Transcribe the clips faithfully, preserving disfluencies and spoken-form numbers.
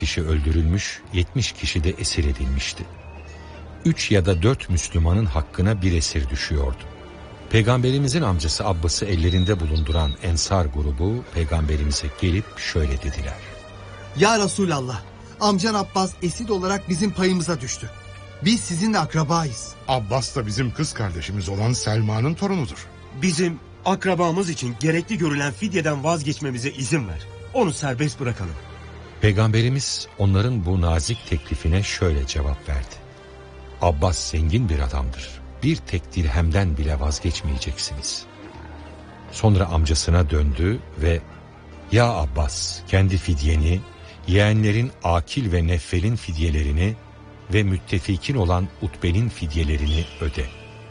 kişi öldürülmüş, yetmiş kişi de esir edilmişti. Üç ya da dört Müslümanın hakkına bir esir düşüyordu. Peygamberimizin amcası Abbas'ı ellerinde bulunduran Ensar grubu Peygamberimize gelip şöyle dediler: Ya Resulallah, amcan Abbas esir olarak bizim payımıza düştü. Biz sizinle akrabayız. Abbas da bizim kız kardeşimiz olan Selma'nın torunudur. Bizim akrabamız için gerekli görülen fidyeden vazgeçmemize izin ver. Onu serbest bırakalım. Peygamberimiz onların bu nazik teklifine şöyle cevap verdi: Abbas zengin bir adamdır. Bir tek dirhemden bile vazgeçmeyeceksiniz. Sonra amcasına döndü ve ya Abbas, kendi fidyeni, yeğenlerin Akil ve Neffel'in fidyelerini ve müttefikin olan Utbe'nin fidyelerini öde.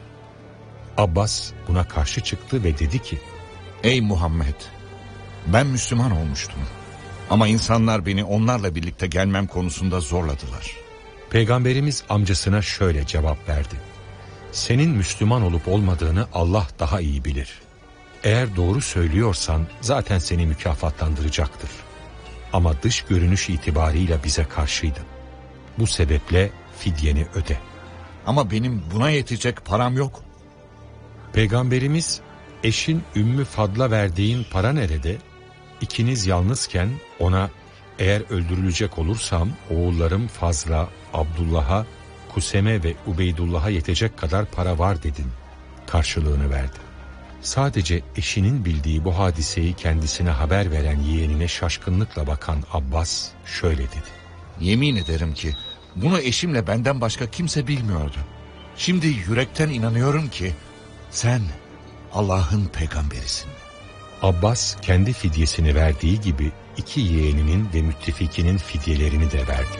Abbas buna karşı çıktı ve dedi ki: Ey Muhammed! Ben Müslüman olmuştum. Ama insanlar beni onlarla birlikte gelmem konusunda zorladılar. Peygamberimiz amcasına şöyle cevap verdi: Senin Müslüman olup olmadığını Allah daha iyi bilir. Eğer doğru söylüyorsan zaten seni mükafatlandıracaktır. Ama dış görünüş itibarıyla bize karşıydın. Bu sebeple fidyeni öde. Ama benim buna yetecek param yok. Peygamberimiz, eşin Ümmü Fadl'a verdiğin para nerede? İkiniz yalnızken ona eğer öldürülecek olursam oğullarım Fazla, Abdullah'a, Kuseme ve Ubeydullah'a yetecek kadar para var dedin karşılığını verdi. Sadece eşinin bildiği bu hadiseyi kendisine haber veren yeğenine şaşkınlıkla bakan Abbas şöyle dedi: Yemin ederim ki bunu eşimle benden başka kimse bilmiyordu. Şimdi yürekten inanıyorum ki sen Allah'ın peygamberisin. Abbas kendi fidyesini verdiği gibi iki yeğeninin ve müttefikinin fidyelerini de verdi.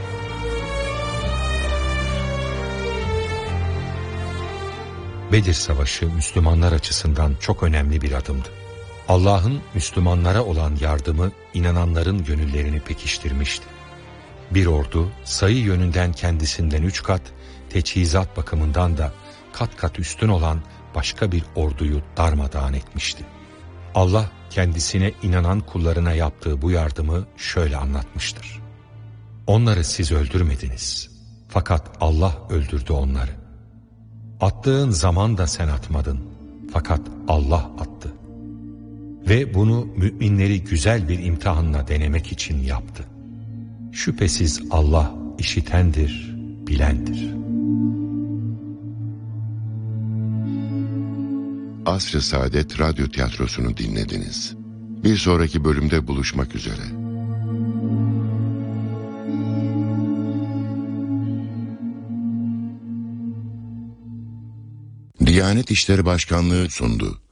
Bedir Savaşı Müslümanlar açısından çok önemli bir adımdı. Allah'ın Müslümanlara olan yardımı inananların gönüllerini pekiştirmişti. Bir ordu sayı yönünden kendisinden üç kat, teçhizat bakımından da kat kat üstün olan başka bir orduyu darmadağın etmişti. Allah kendisine inanan kullarına yaptığı bu yardımı şöyle anlatmıştır: Onları siz öldürmediniz, fakat Allah öldürdü onları. Attığın zaman da sen atmadın, fakat Allah attı. Ve bunu müminleri güzel bir imtihanla denemek için yaptı. Şüphesiz Allah işitendir, bilendir. Asr-ı Saadet Radyo Tiyatrosu'nu dinlediniz. Bir sonraki bölümde buluşmak üzere. Diyanet İşleri Başkanlığı sundu.